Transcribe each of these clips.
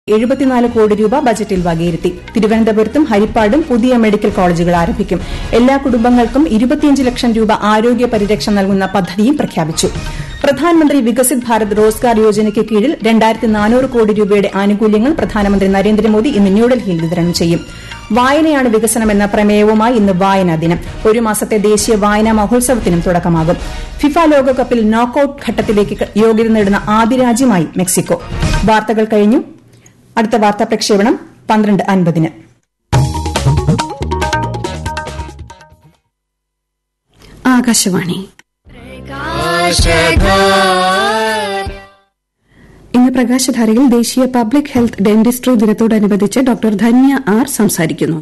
74 കോടി രൂപ ബജറ്റിൽ വകയിരുത്തി. തിരുവനന്തപുരത്തും ഹരിപ്പാടും പുതിയ മെഡിക്കൽ കോളേജുകൾ ആരംഭിക്കും. എല്ലാ കുടുംബങ്ങൾക്കും 25 ലക്ഷം രൂപ ആരോഗ്യ പരിരക്ഷ നൽകുന്ന പദ്ധതിയും പ്രഖ്യാപിച്ചു. പ്രധാനമന്ത്രി വികസിത് ഭാരത് റോസ്ഗാർ യോജനയ്ക്ക് കീഴിൽ 2400 കോടി രൂപയുടെ ആനുകൂല്യങ്ങൾ പ്രധാനമന്ത്രി നരേന്ദ്രമോദി ഇന്ന് ന്യൂഡൽഹിയിൽ വിതരണം ചെയ്യും. വായനയാണ് വികസനമെന്ന പ്രമേയവുമായി ഇന്ന് വായനാ ദിനം. ഒരു മാസത്തെ ദേശീയ വായനാ മഹോത്സവത്തിനും തുടക്കമാകും. ഫിഫ ലോകകപ്പിൽ നോക്കൌട്ട് ഘട്ടത്തിലേക്ക് യോഗ്യത നേടുന്ന ആദ്യ രാജ്യമായി മെക്സിക്കോ. വാർത്തകൾ കഴിഞ്ഞു. അടുത്ത വാർത്താ പ്രക്ഷേപണം 12:50. ആകാശവാണി. ഇന്ന് പ്രകാശധാരയിൽ ദേശീയ പബ്ലിക് ഹെൽത്ത് ഡെന്റിസ്ട്രി ദിനത്തോടനുബന്ധിച്ച് ഡോക്ടർ ധന്യ ആർ സംസാരിക്കുന്നു.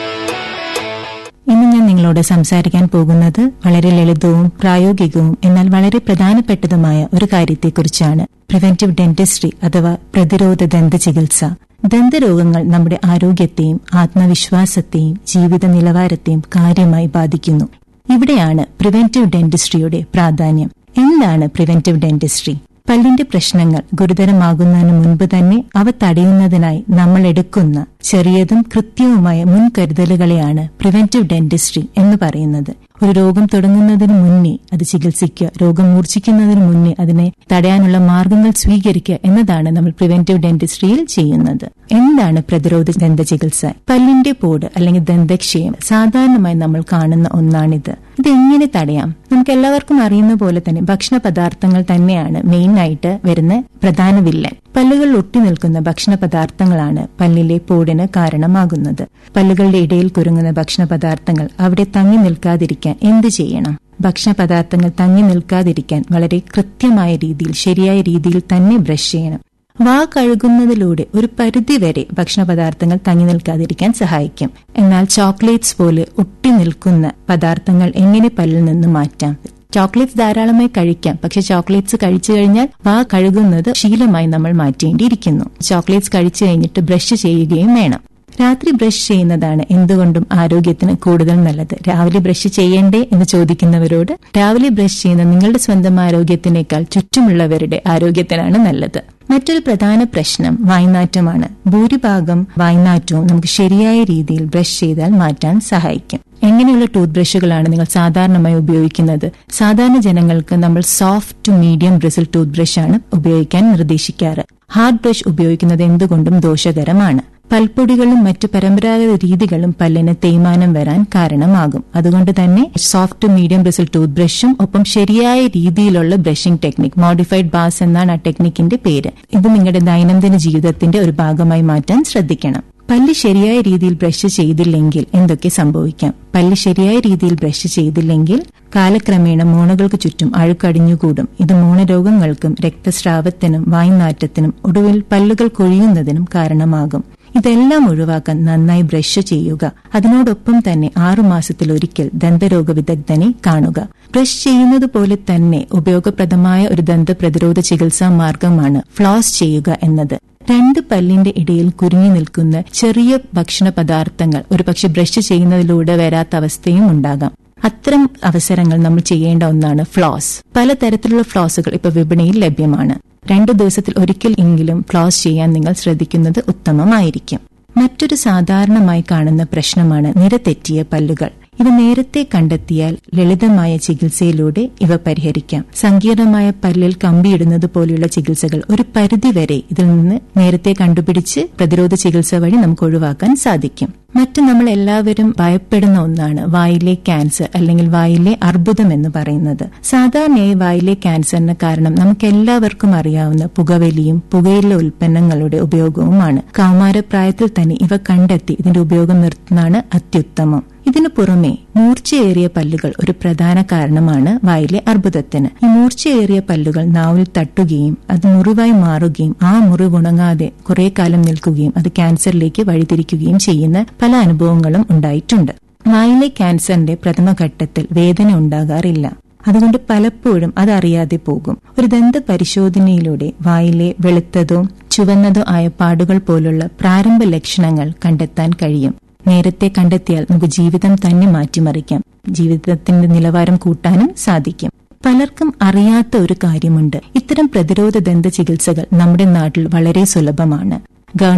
ഇന്ന് ഞാൻ നിങ്ങളോട് സംസാരിക്കാൻ പോകുന്നത് വളരെ ലളിതവും പ്രായോഗികവും എന്നാൽ വളരെ പ്രധാനപ്പെട്ടതുമായ ഒരു കാര്യത്തെക്കുറിച്ചാണ്. പ്രിവെന്റീവ് ഡെന്റിസ്ട്രി അഥവാ പ്രതിരോധ ദന്തചികിത്സ. ദന്തരോഗങ്ങൾ നമ്മുടെ ആരോഗ്യത്തെയും ആത്മവിശ്വാസത്തെയും ജീവിത നിലവാരത്തെയും കാര്യമായി ബാധിക്കുന്നു. ഇവിടെയാണ് പ്രിവെന്റീവ് ഡെന്റിസ്ട്രിയുടെ പ്രാധാന്യം. എന്താണ് പ്രിവെന്റീവ് ഡെന്റിസ്ട്രി? പല്ലിന്റെ പ്രശ്നങ്ങൾ ഗുരുതരമാകുന്നതിന് മുൻപ് തന്നെ അവ തടയുന്നതിനായി നമ്മൾ എടുക്കുന്ന ചെറിയതും കൃത്യവുമായ മുൻകരുതലുകളെയാണ് പ്രിവെന്റീവ് ഡെന്റിസ്ട്രി എന്ന് പറയുന്നത്. ഒരു രോഗം തുടങ്ങുന്നതിന് മുന്നേ അത് ചികിത്സിക്കുക, രോഗം മൂർച്ഛിക്കുന്നതിന് മുന്നേ അതിനെ തടയാനുള്ള മാർഗങ്ങൾ സ്വീകരിക്കുക എന്നതാണ് നമ്മൾ പ്രിവെന്റീവ് ഡെന്റിസ്ട്രിയിൽ ചെയ്യുന്നത്. എന്താണ് പ്രതിരോധ ദന്തചികിത്സ? പല്ലിന്റെ പോട് അല്ലെങ്കിൽ ദന്തക്ഷയം സാധാരണമായി നമ്മൾ കാണുന്ന ഒന്നാണിത്. ഇതെങ്ങനെ തടയാം? നമുക്ക് എല്ലാവർക്കും അറിയുന്ന പോലെ തന്നെ ഭക്ഷണ പദാർത്ഥങ്ങൾ തന്നെയാണ് മെയിനായിട്ട് വരുന്ന പ്രധാന വില്ലൻ. പല്ലുകളിൽ ഒട്ടി നിൽക്കുന്ന ഭക്ഷണ പദാർത്ഥങ്ങളാണ് പല്ലിലെ പോടിന് കാരണമാകുന്നത്. പല്ലുകളുടെ ഇടയിൽ കുരുങ്ങുന്ന ഭക്ഷണ പദാർത്ഥങ്ങൾ അവിടെ തങ്ങി നിൽക്കാതിരിക്കാൻ എന്ത് ചെയ്യണം? ഭക്ഷണ പദാർത്ഥങ്ങൾ തങ്ങി നിൽക്കാതിരിക്കാൻ വളരെ കൃത്യമായ രീതിയിൽ ശരിയായ രീതിയിൽ തന്നെ ബ്രഷ് ചെയ്യണം. വാ കഴുകുന്നതിലൂടെ ഒരു പരിധിവരെ ഭക്ഷണ പദാർത്ഥങ്ങൾ തങ്ങി നിൽക്കാതിരിക്കാൻ സഹായിക്കും. എന്നാൽ ചോക്ലേറ്റ്സ് പോലെ ഒട്ടി നിൽക്കുന്ന പദാർത്ഥങ്ങൾ എങ്ങനെ പല്ലിൽ നിന്ന് മാറ്റാം? ചോക്ലേറ്റ്സ് ധാരാളമായി കഴിക്കാം, പക്ഷെ ചോക്ലേറ്റ്സ് കഴിച്ചു കഴിഞ്ഞാൽ വാ കഴുകുന്നത് ശീലമായി നമ്മൾ മാറ്റേണ്ടിയിരിക്കുന്നു. ചോക്ലേറ്റ്സ് കഴിച്ചു കഴിഞ്ഞിട്ട് ബ്രഷ് ചെയ്യുകയും വേണം. രാത്രി ബ്രഷ് ചെയ്യുന്നതാണ് എന്തുകൊണ്ടും ആരോഗ്യത്തിന് കൂടുതൽ നല്ലത്. രാവിലെ ബ്രഷ് ചെയ്യണ്ടേ എന്ന് ചോദിക്കുന്നവരോട്, രാവിലെ ബ്രഷ് ചെയ്യുന്ന നിങ്ങളുടെ സ്വന്തം ആരോഗ്യത്തിനേക്കാൾ ചുറ്റുമുള്ളവരുടെ ആരോഗ്യത്തിനാണ് നല്ലത്. മറ്റൊരു പ്രധാന പ്രശ്നം വായ്നാറ്റമാണ്. ഭൂരിഭാഗം വായ്നാറ്റവും നമുക്ക് ശരിയായ രീതിയിൽ ബ്രഷ് ചെയ്താൽ മാറ്റാൻ സഹായിക്കും. എങ്ങനെയുള്ള ടൂത്ത് ബ്രഷുകളാണ് നിങ്ങൾ സാധാരണമായി ഉപയോഗിക്കുന്നത്? സാധാരണ ജനങ്ങൾക്ക് നമ്മൾ soft to medium bristle tooth ബ്രഷാണ് ഉപയോഗിക്കാൻ നിർദ്ദേശിക്കാറ്. ഹാർഡ് ബ്രഷ് ഉപയോഗിക്കുന്നത് എന്തുകൊണ്ടും ദോഷകരമാണ്. പൽപ്പൊടികളും മറ്റു പരമ്പരാഗത രീതികളും പല്ലിന് തേയ്മാനം വരാൻ കാരണമാകും. അതുകൊണ്ട് തന്നെ soft to medium bristle tooth ബ്രഷും ഒപ്പം ശരിയായ രീതിയിലുള്ള ബ്രഷിംഗ് ടെക്നിക്, മോഡിഫൈഡ് ബാസ് എന്നാണ് ആ ടെക്നിക്കിന്റെ പേര്. ഇത് നിങ്ങളുടെ ദൈനംദിന ജീവിതത്തിന്റെ ഒരു ഭാഗമായി മാറ്റാൻ ശ്രദ്ധിക്കണം. പല്ല് ശരിയായ രീതിയിൽ ബ്രഷ് ചെയ്തില്ലെങ്കിൽ എന്തൊക്കെ സംഭവിക്കാം? പല്ല് ശരിയായ രീതിയിൽ ബ്രഷ് ചെയ്തില്ലെങ്കിൽ കാലക്രമേണ മോണകൾക്ക് ചുറ്റും അഴുക്കടിഞ്ഞുകൂടും. ഇത് മോണരോഗങ്ങൾക്കും രക്തസ്രാവത്തിനും വായ്നാറ്റത്തിനും ഒടുവിൽ പല്ലുകൾ കൊഴിയുന്നതിനും കാരണമാകും. ഇതെല്ലാം ഒഴിവാക്കാൻ നന്നായി ബ്രഷ് ചെയ്യുക. അതിനോടൊപ്പം തന്നെ 6 മാസത്തിലൊരിക്കൽ ദന്തരോഗ വിദഗ്ധനെ കാണുക. ബ്രഷ് ചെയ്യുന്നത് പോലെ തന്നെ ഉപയോഗപ്രദമായ ഒരു ദന്ത പ്രതിരോധ ചികിത്സാ മാർഗമാണ് ഫ്ലോസ് ചെയ്യുക എന്നത്. 2 പല്ലിന്റെ ഇടയിൽ കുരുങ്ങി നിൽക്കുന്ന ചെറിയ ഭക്ഷണ പദാർത്ഥങ്ങൾ ഒരുപക്ഷെ ബ്രഷ് ചെയ്യുന്നതിലൂടെ വരാത്ത അവസ്ഥയും ഉണ്ടാകാം. അത്തരം അവസരങ്ങൾ നമ്മൾ ചെയ്യേണ്ട ഒന്നാണ് ഫ്ലോസ്. പലതരത്തിലുള്ള ഫ്ലോസുകൾ ഇപ്പോൾ വിപണിയിൽ ലഭ്യമാണ്. 2 ദിവസത്തിൽ ഒരിക്കൽ എങ്കിലും ഫ്ലോസ് ചെയ്യാൻ നിങ്ങൾ ശ്രദ്ധിക്കുന്നത് ഉത്തമമായിരിക്കും. മറ്റൊരു സാധാരണമായി കാണുന്ന പ്രശ്നമാണ് നിരതെറ്റിയ പല്ലുകൾ. ഇവ നേരത്തെ കണ്ടെത്തിയാൽ ലളിതമായ ചികിത്സയിലൂടെ ഇവ പരിഹരിക്കാം. സങ്കീർണമായ പല്ലിൽ കമ്പിയിടുന്നത് പോലെയുള്ള ചികിത്സകൾ ഒരു പരിധിവരെ ഇതിൽ നിന്ന് നേരത്തെ കണ്ടുപിടിച്ച് പ്രതിരോധ ചികിത്സ വഴി നമുക്ക് ഒഴിവാക്കാൻ സാധിക്കും. മറ്റ് നമ്മൾ എല്ലാവരും ഭയപ്പെടുന്ന ഒന്നാണ് വായിലെ ക്യാൻസർ അല്ലെങ്കിൽ വായിലെ അർബുദം എന്ന് പറയുന്നത്. സാധാരണയായി വായിലെ ക്യാൻസറിന് കാരണം നമുക്ക് എല്ലാവർക്കും അറിയാവുന്ന പുകവലിയും പുകയില ഉൽപ്പന്നങ്ങളുടെ ഉപയോഗവുമാണ്. കൗമാരപ്രായത്തിൽ തന്നെ ഇവ കണ്ടെത്തി ഇതിന്റെ ഉപയോഗം നിർത്തുന്നതാണ് അത്യുത്തമം. ഇതിനു പുറമെ മൂർച്ചയേറിയ പല്ലുകൾ ഒരു പ്രധാന കാരണമാണ് വായിലെ അർബുദത്തിന്. ഈ മൂർച്ചയേറിയ പല്ലുകൾ നാവിൽ തട്ടുകയും അത് മുറിവായി മാറുകയും ആ മുറിവ് ഉണങ്ങാതെ കുറെ കാലം നിൽക്കുകയും അത് ക്യാൻസറിലേക്ക് വഴിതിരിക്കുകയും ചെയ്യുന്ന പല അനുഭവങ്ങളും ഉണ്ടായിട്ടുണ്ട്. വായിലെ ക്യാൻസറിന്റെ പ്രഥമഘട്ടത്തിൽ വേദന ഉണ്ടാകാറില്ല. അതുകൊണ്ട് പലപ്പോഴും അതറിയാതെ പോകും. ഒരു ദന്ത പരിശോധനയിലൂടെ വായിലെ വെളുത്തതോ ചുവന്നതോ ആയ പാടുകൾ പോലുള്ള പ്രാരംഭ ലക്ഷണങ്ങൾ കണ്ടെത്താൻ കഴിയും. നേരത്തെ കണ്ടെത്തിയാൽ നമുക്ക് ജീവിതം തന്നെ മാറ്റിമറിക്കാം. ജീവിതത്തിന്റെ നിലവാരം കൂട്ടാനും സാധിക്കും. പലർക്കും അറിയാത്ത ഒരു കാര്യമുണ്ട്. ഇത്തരം പ്രതിരോധ ദന്ത ചികിത്സകൾ നമ്മുടെ നാട്ടിൽ വളരെ സുലഭമാണ്.